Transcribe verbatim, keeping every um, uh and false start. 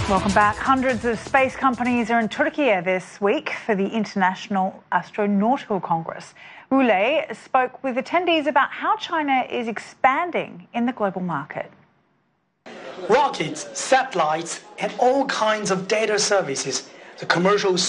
Welcome back. Hundreds of space companies are in Turkey this week for the International Astronautical Congress. Roulé spoke with attendees about how China is expanding in the global market. Rockets, satellites, and all kinds of data services. The commercial